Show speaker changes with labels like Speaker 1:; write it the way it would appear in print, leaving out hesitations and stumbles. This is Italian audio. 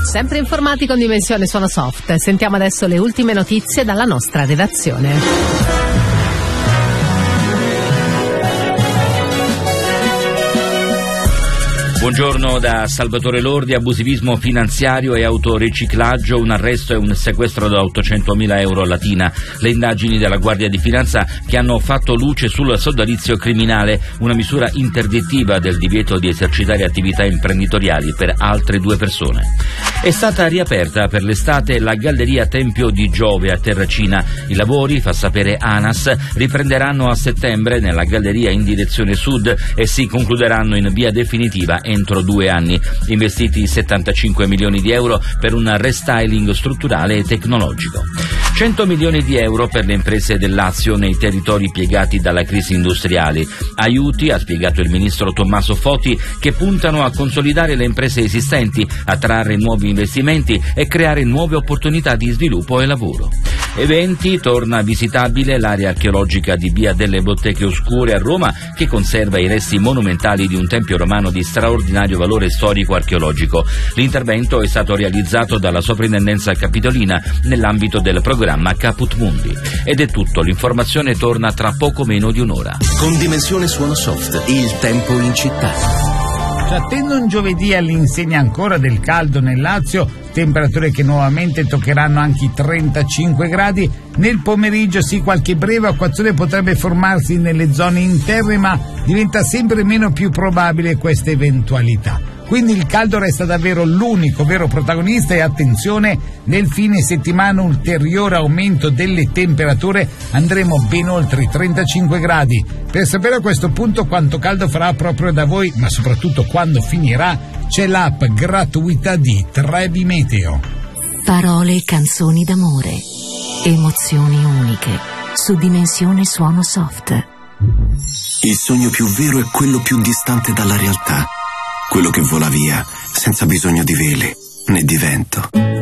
Speaker 1: sempre informati con Dimensione Suono Soft. Sentiamo adesso le ultime notizie dalla nostra redazione.
Speaker 2: Buongiorno da Salvatore Lordi. Abusivismo finanziario e autoriciclaggio, un arresto e un sequestro da 800.000 euro a Latina. Le indagini della Guardia di Finanza che hanno fatto luce sul sodalizio criminale, una misura interdittiva del divieto di esercitare attività imprenditoriali per altre 2 persone. È stata riaperta per l'estate la Galleria Tempio di Giove a Terracina. I lavori, fa sapere ANAS, riprenderanno a settembre nella galleria in direzione sud e si concluderanno in via definitiva entro 2 anni. Investiti 75 milioni di euro per un restyling strutturale e tecnologico. 100 milioni di euro per le imprese del Lazio nei territori piegati dalla crisi industriale. Aiuti, ha spiegato il ministro Tommaso Foti, che puntano a consolidare le imprese esistenti, attrarre nuovi investimenti e creare nuove opportunità di sviluppo e lavoro. Eventi, torna visitabile l'area archeologica di Via delle Botteghe Oscure a Roma, che conserva i resti monumentali di un tempio romano di straordinario valore storico-archeologico. L'intervento è stato realizzato dalla Soprintendenza Capitolina nell'ambito del programma Caput Mundi. Ed è tutto, l'informazione torna tra poco meno di un'ora.
Speaker 3: Con Dimensione Suono Soft, il tempo in città.
Speaker 4: Ci attende un giovedì all'insegna ancora del caldo nel Lazio, temperature che nuovamente toccheranno anche i 35 gradi. Nel pomeriggio sì, qualche breve acquazzone potrebbe formarsi nelle zone interne, ma diventa sempre meno più probabile questa eventualità. Quindi il caldo resta davvero l'unico vero protagonista e attenzione, nel fine settimana ulteriore aumento delle temperature, andremo ben oltre i 35 gradi. Per sapere a questo punto quanto caldo farà proprio da voi, ma soprattutto quando finirà, c'è l'app gratuita di Trevi Meteo.
Speaker 5: Parole e canzoni d'amore, emozioni uniche, su Dimensione Suono Soft.
Speaker 3: Il sogno più vero è quello più distante dalla realtà, quello che vola via senza bisogno di vele né di vento.